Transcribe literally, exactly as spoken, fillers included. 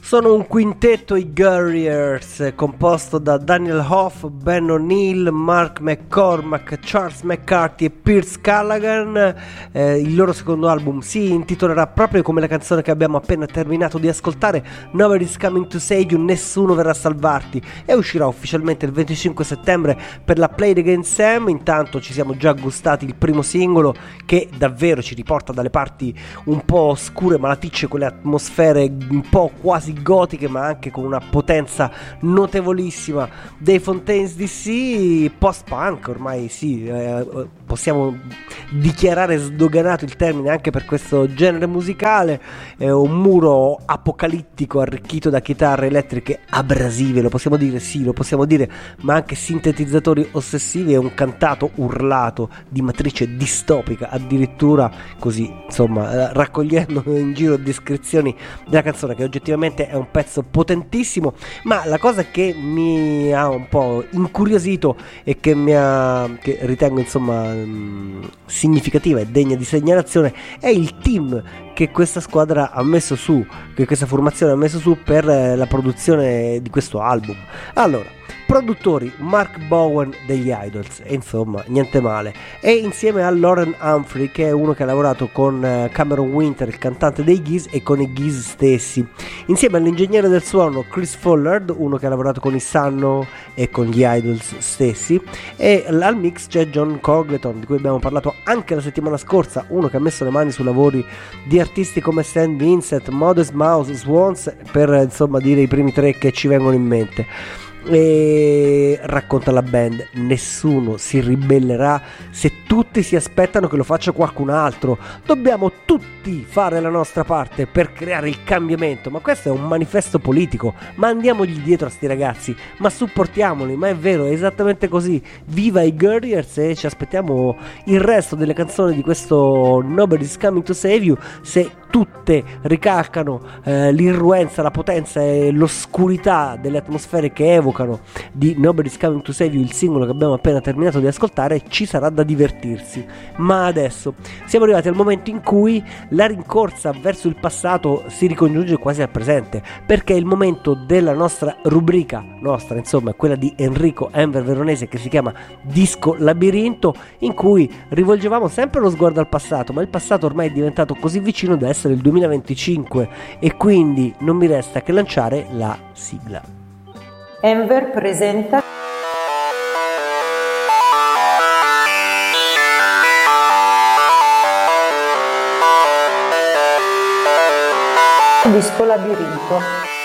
Sono un quintetto, i Guerriers, composto da Daniel Hoff, Ben O'Neill, Mark McCormack, Charles McCarthy e Piers Callaghan. Eh, il loro secondo album si intitolerà proprio come la canzone che abbiamo appena terminato di ascoltare, Nobody's Coming to Save You, Nessuno verrà a salvarti, e uscirà ufficialmente il venticinque settembre per la Play It Again Sam. Intanto ci siamo già gustati il primo singolo, che davvero ci riporta dalle parti un po' scure, malaticce, quelle atmosfere un po' quasi gotiche, ma anche con una potenza notevolissima dei Fontaines D C, post-punk ormai, sì, eh, possiamo dichiarare sdoganato il termine anche per questo genere musicale. È un muro apocalittico arricchito da chitarre elettriche abrasive, lo possiamo dire, sì, lo possiamo dire, ma anche sintetizzatori ossessivi e un cantato urlato di matrice distopica, addirittura, così, insomma, raccogliendo in giro descrizioni della canzone, che oggettivamente è un pezzo potentissimo. Ma la cosa che mi ha un po' incuriosito e che mi ha, che ritengo insomma mh, significativa e degna di segnalazione, è il team che questa squadra ha messo su, che questa formazione ha messo su per eh, la produzione di questo album. Allora, produttori Mark Bowen degli Idols, e insomma niente male, e insieme a Lauren Humphrey, che è uno che ha lavorato con uh, Cameron Winter, il cantante dei Geese, e con i Geese stessi, insieme all'ingegnere del suono Chris Follard, uno che ha lavorato con i Sanno e con gli Idols stessi, e al mix c'è John Cogleton, di cui abbiamo parlato anche la settimana scorsa, uno che ha messo le mani su lavori di artisti come Saint Vincent, Modest Mouse, Swans, per insomma dire i primi tre che ci vengono in mente. E racconta la band: nessuno si ribellerà se tutti si aspettano che lo faccia qualcun altro, dobbiamo tutti fare la nostra parte per creare il cambiamento. Ma questo è un manifesto politico, ma andiamogli dietro a sti ragazzi, ma supportiamoli. Ma è vero, è esattamente così. Viva i Guerriers, e ci aspettiamo il resto delle canzoni di questo Nobody's Coming to Save You, se tutte ricalcano eh, l'irruenza, la potenza e l'oscurità delle atmosfere che evocano di Nobody's Coming to Save You, il singolo che abbiamo appena terminato di ascoltare. Ci sarà da divertirsi. Ma adesso siamo arrivati al momento in cui la rincorsa verso il passato si ricongiunge quasi al presente, perché è il momento della nostra rubrica, nostra insomma, quella di Enrico Enver Veronese, che si chiama Disco Labirinto, in cui rivolgevamo sempre lo sguardo al passato, ma il passato ormai è diventato così vicino da essere il duemilaventicinque, e quindi non mi resta che lanciare la sigla. Enver presenta Disco Labirinto.